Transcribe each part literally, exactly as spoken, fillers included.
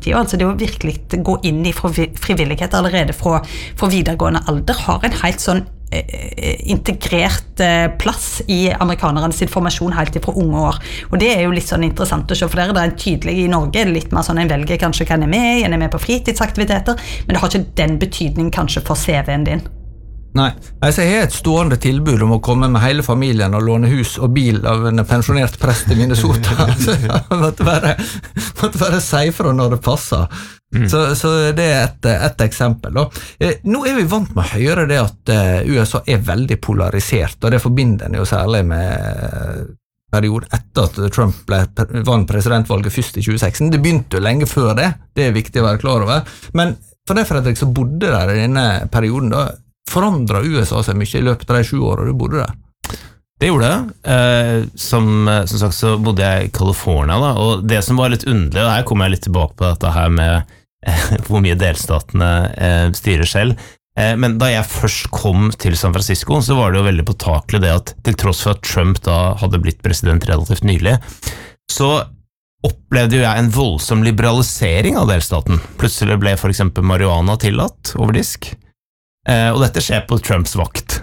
fremtiden. Altså det å virkelig gå inn i frivillighet allerede fra, fra videregående alder har en helt sånn integrert plass i amerikanernes informasjon helt fra unge år. Og det er jo litt sånn interessant å se, for der er det en tydelig i Norge, er det litt mer sånn en velger kanskje hva en er med i, en er med på fritidsaktiviteter, men det har ikke den betydning kanskje for C V-en din. Nei, altså jeg har et stående tilbud om å komme med hele familien og låne hus og bil av en pensjonert prest i Minnesota. Altså, jeg måtte være, måtte være si fra når det passer. Mm. Så, så det er et, et eksempel. Da. Eh, nå er vi vant med å høre det at uh, U S A er veldig polarisert, og det forbinder en jo særlig med perioden etter at Trump ble, vant presidentvalget først i tjue seksten. Det begynte jo lenge før det, det er viktig å være klar over. Men for det, Fredrik, så bodde der i denne perioden da, forandret U S A seg mye i løpet av de sju årene du bodde der? Det gjorde det. Eh, som, som sagt så bodde jeg i California da, og det som var litt underlig, og her kommer jeg litt tilbake på dette her med eh, hvor mye delstatene eh, styrer selv, eh, men da jeg først kom til San Francisco, så var det jo veldig påtakelig det at til tross for at Trump da hadde blitt president relativt nylig, så opplevde jo jeg en voldsom liberalisering av delstaten. Plutselig ble for eksempel marihuana tillatt over disk. Eh, og dette skjer på Trumps vakt.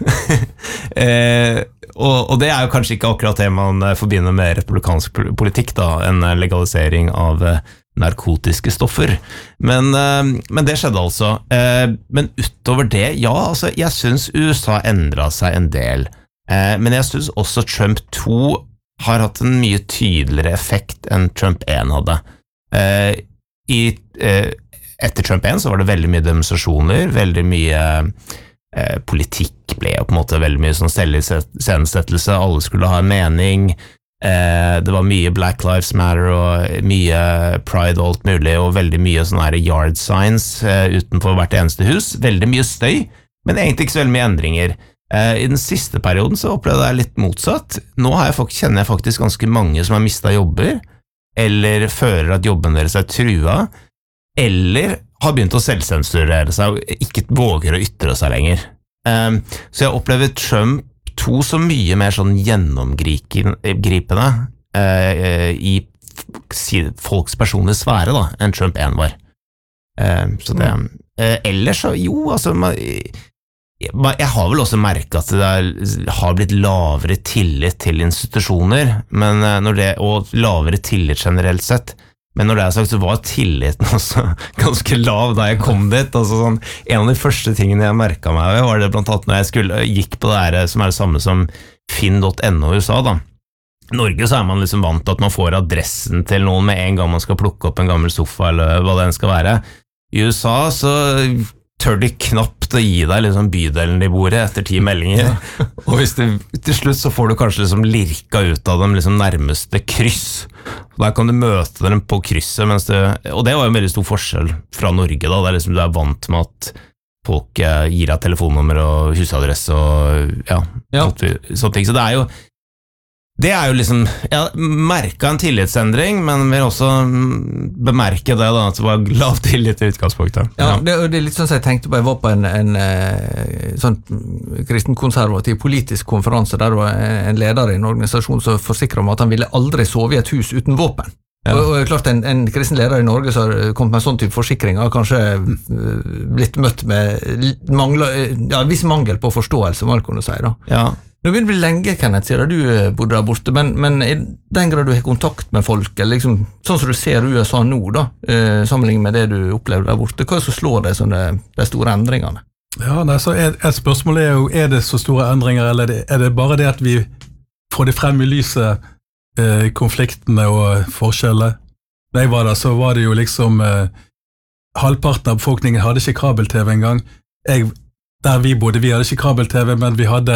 eh, og, og det er jo kanskje ikke akkurat det man forbinder med republikansk politikk, da, en legalisering av eh, narkotiske stoffer. Men, eh, men det skjedde altså. Eh, men utover det, ja, altså, jeg synes U S A endret seg en del. Eh, men jeg synes også Trump to har hatt en mye tydeligere effekt enn Trump én hadde. Eh, I eh, Etter Trump én så var det veldig mye demonstrasjoner, veldig mye eh, politikk ble på en måte veldig mye sånn selviscenesettelse, alle skulle ha en mening, eh, det var mye Black Lives Matter og mye Pride og alt mulig, og veldig mye sånne her yard signs eh, utenfor hvert eneste hus, veldig mye støy, men egentlig ikke så veldig mye endringer. Eh, I den siste perioden så opplevde jeg litt motsatt. Nå har jeg, kjenner jeg faktisk ganske mange som har mistet jobber, eller føler at jobben deres er trua, eller har begynt å selvsensurere seg og ikke våger å ytre seg lenger. Um, så jeg opplever Trump to så mye mer sånn gjennomgripende uh, i folks personlige sfære da, enn Trump én var. Um, så det, uh, ellers så, jo, altså, man, jeg har vel også merket at det er, har blitt lavere tillit til institusjoner, men når det, og lavere tillit generelt sett. Men når det er sagt, så var tilliten også ganske lav da jeg kom dit. Altså sånn, en av de første tingene jeg merket meg var det blant annet når jeg skulle, gikk på det her som er det samme som finn punktum no i U S A da. I Norge så er man liksom vant til at man får adressen til noen med en gang man skal plukke opp en gammel sofa eller hva det enn skal være. I U S A så tør de knapt å gi deg liksom bydelen de bor i etter ti meldinger. Og hvis det, til slutt så får du kanskje liksom lirka ut av dem liksom nærmeste kryss. Og der kan du møte dem på krysset, mens det, og det var jo en veldig stor forskjell fra Norge da, der liksom du er vant med at folk gir deg telefonnummer og husadresse og ja, ja. Sånne ting. Så det er jo Det er jo liksom, jeg merket en tillitsendring, men vil også bemerke det da, at det var lav tillit i utgangspunktet. Ja, det, det er litt sånn som jeg tenkte på, jeg var på en, en, en sånn kristenkonservativ politisk konferanse, der det var en leder i en organisasjon som forsikret om at han ville aldri sove i et hus uten våpen. Ja. Og, og klart, en, en kristen leder i Norge som har kommet med en sånn type forsikring har kanskje blitt møtt med mangler, ja, viss mangel på forståelse, må jeg kunne si da. Ja. Nå begynner det bli lenge, Kenneth, siden du bodde der borte, men, men i den grad du har kontakt med folk, eller liksom, sånn som du ser U S A nå, da, eh, sammenlignet med det du opplevde der borte, hva er det som slår deg som det, de store endringene? Ja, nei, så et, et spørsmål er jo, er det så store endringer, eller er det, er det bare det at vi får det frem i lyset, eh, konfliktene og forskjellene? Da jeg var der, så var det jo liksom, eh, halvparten av befolkningen hadde ikke kabel-tv engang. Jeg, der vi bodde, vi hadde ikke kabel-tv, men vi hadde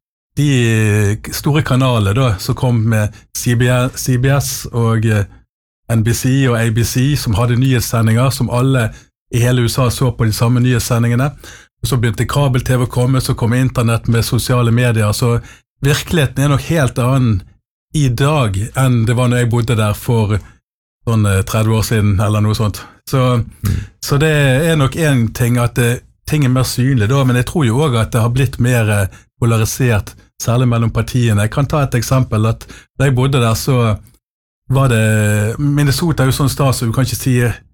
de store kanalene da, som kom med C B S og N B C og A B C, som hadde nyhetssendinger, som alle i hele U S A så på de samme nyhetssendingene. Og så begynte kabel-tv å komme, så kom internett med sosiale medier, så virkeligheten er nok helt annen i dag enn det var når jeg bodde der for sånn tretti år siden, eller noe sånt. Så, mm. så det er nok en ting at det, ting er mer synlig da, men jeg tror jo også at det har blitt mer polarisert, særlig mellom partiene. Jeg kan ta et eksempel, at da jeg bodde der, så var det, Minnesota er jo sånn sted, så du kan ikke si